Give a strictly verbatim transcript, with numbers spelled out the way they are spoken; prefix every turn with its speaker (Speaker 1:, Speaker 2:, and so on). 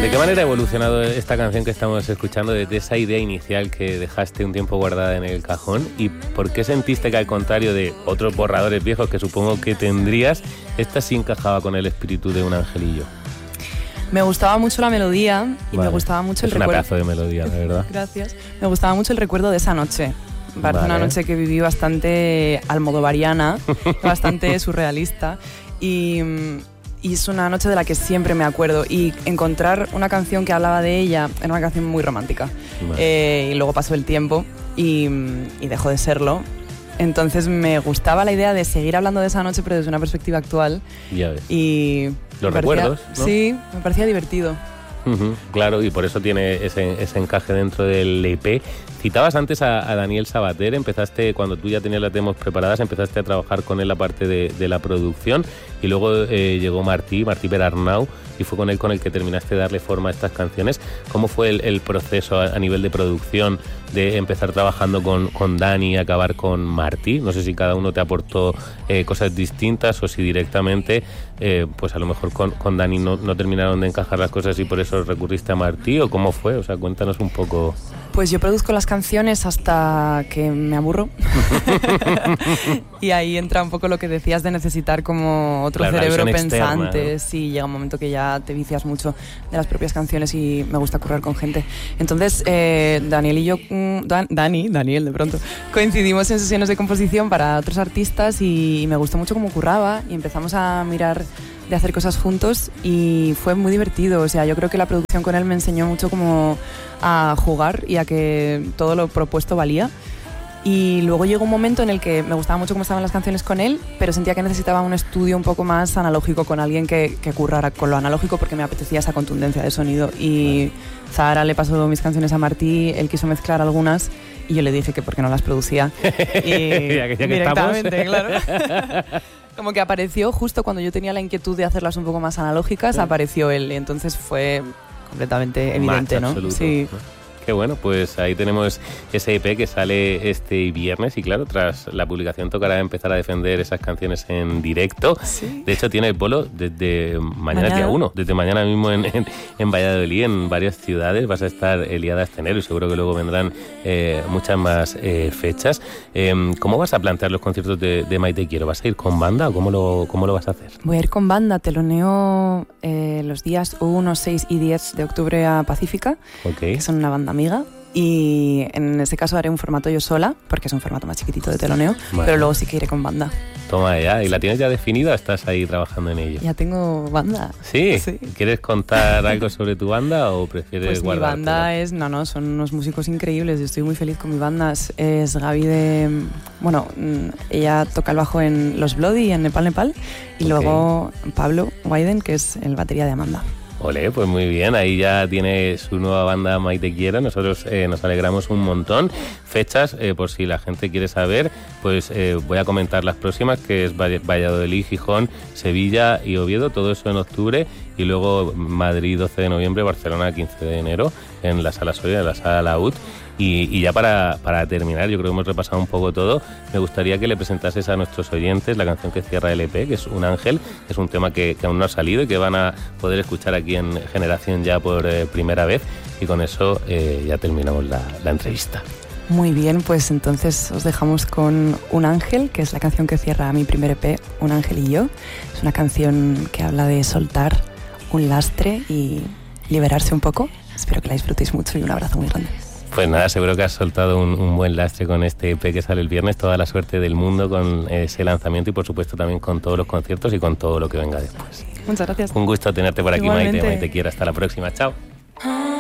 Speaker 1: ¿De qué manera ha evolucionado esta canción que estamos escuchando desde esa idea inicial que dejaste un tiempo guardada en el cajón? ¿Y por qué sentiste que, al contrario de otros borradores viejos que supongo que tendrías, esta sí encajaba con el espíritu de Un Angelillo?
Speaker 2: Me gustaba mucho la melodía y vale. me gustaba mucho
Speaker 1: es
Speaker 2: el recuerdo.
Speaker 1: Es un pedazo de melodía, la verdad.
Speaker 2: Gracias. Me gustaba mucho el recuerdo de esa noche. Parece vale. una noche que viví bastante almodovariana, bastante surrealista y... Y es una noche de la que siempre me acuerdo. Y encontrar una canción que hablaba de ella era una canción muy romántica. Vale. Eh, y luego pasó el tiempo y, y dejó de serlo. Entonces me gustaba la idea de seguir hablando de esa noche, pero desde una perspectiva actual.
Speaker 1: Ya ves.
Speaker 2: Y
Speaker 1: los recuerdos,
Speaker 2: parecía, ¿no? Sí, me parecía divertido.
Speaker 1: Uh-huh, claro, y por eso tiene ese, ese encaje dentro del E P. Citabas antes a, a Daniel Sabater, empezaste, cuando tú ya tenías las demos preparadas, empezaste a trabajar con él la parte de, de la producción, y luego eh, llegó Martí, Martí Perarnau, y fue con él con el que terminaste de darle forma a estas canciones. ¿Cómo fue el, el proceso a, a nivel de producción de empezar trabajando con, con Dani y acabar con Martí? No sé si cada uno te aportó eh, cosas distintas o si directamente, eh, pues a lo mejor con, con Dani no, no terminaron de encajar las cosas y por eso recurriste a Martí, ¿o cómo fue? O sea, cuéntanos un poco.
Speaker 2: Pues yo produzco las canciones hasta que me aburro. Y ahí entra un poco lo que decías de necesitar como otro claro, cerebro pensante. Externa, ¿no? Sí, llega un momento que ya te vicias mucho de las propias canciones y me gusta currar con gente. Entonces, eh, Daniel y yo, Dan, Dani, Daniel de pronto, coincidimos en sesiones de composición para otros artistas y me gustó mucho cómo curraba y empezamos a mirar de hacer cosas juntos y fue muy divertido. O sea, yo creo que la producción con él me enseñó mucho como a jugar y a que todo lo propuesto valía. Y luego llegó un momento en el que me gustaba mucho cómo estaban las canciones con él, pero sentía que necesitaba un estudio un poco más analógico con alguien que, que currara con lo analógico porque me apetecía esa contundencia de sonido. Y Zahara le pasó mis canciones a Martí, él quiso mezclar algunas y yo le dije que por qué no las producía. Y
Speaker 1: ya que, ya que
Speaker 2: directamente, claro. Como que apareció justo cuando yo tenía la inquietud de hacerlas un poco más analógicas, sí. apareció él, y entonces fue completamente evidente,
Speaker 1: Match
Speaker 2: ¿no?
Speaker 1: Absoluto.
Speaker 2: Sí.
Speaker 1: Qué bueno, pues ahí tenemos ese E P que sale este viernes y claro, tras la publicación tocará empezar a defender esas canciones en directo.
Speaker 2: Sí.
Speaker 1: De hecho, tiene el bolo desde mañana,
Speaker 2: mañana.
Speaker 1: día uno, desde mañana mismo en, en, en Valladolid, en varias ciudades. Vas a estar el día de enero y seguro que luego vendrán eh, muchas más eh, fechas. Eh, ¿Cómo vas a plantear los conciertos de, de Maite Quiero? ¿Vas a ir con banda o cómo lo, cómo lo vas a hacer?
Speaker 2: Voy a ir con banda, teloneo eh, los días uno, seis y diez de octubre a Pacífica,
Speaker 1: okay.
Speaker 2: que son una banda amiga, y en ese caso haré un formato yo sola porque es un formato más chiquitito de teloneo, bueno. pero luego sí que iré con banda.
Speaker 1: Toma ya, ¿y la tienes ya definida o estás ahí trabajando en ello?
Speaker 2: Ya tengo banda.
Speaker 1: ¿Sí?
Speaker 2: sí.
Speaker 1: ¿Quieres contar algo sobre tu banda o prefieres
Speaker 2: pues
Speaker 1: guardar?
Speaker 2: Mi banda es, no, no, son unos músicos increíbles, yo estoy muy feliz con mi banda. Es, es Gaby de, bueno, ella toca el bajo en Los Bloody, en Nepal Nepal, y okay. luego Pablo Wyden, que es el batería de Amanda.
Speaker 1: Ole, pues muy bien, ahí ya tiene su nueva banda Maite Quiero, nosotros eh, nos alegramos un montón. Fechas, eh, por si la gente quiere saber, pues eh, voy a comentar las próximas, que es Valladolid, Gijón, Sevilla y Oviedo, todo eso en octubre, y luego Madrid doce de noviembre, Barcelona quince de enero, en la Sala Soria, en la Sala Laúd. Y, y ya para, para terminar, yo creo que hemos repasado un poco todo, me gustaría que le presentases a nuestros oyentes la canción que cierra el E P, que es Un Ángel, que es un tema que, que aún no ha salido y que van a poder escuchar aquí en Generación ya por eh, primera vez, y con eso eh, ya terminamos la, la entrevista.
Speaker 2: Muy bien, pues entonces os dejamos con Un Ángel, que es la canción que cierra mi primer E P, Un Ángel y yo. Es una canción que habla de soltar un lastre y liberarse un poco. Espero que la disfrutéis mucho y un abrazo muy grande.
Speaker 1: Pues nada, seguro que has soltado un, un buen lastre con este E P que sale el viernes. Toda la suerte del mundo con ese lanzamiento y por supuesto también con todos los conciertos y con todo lo que venga después.
Speaker 2: Muchas gracias.
Speaker 1: Un gusto tenerte por aquí,
Speaker 2: Igualmente.
Speaker 1: Maite. Maite Quiero. Hasta la próxima. Chao.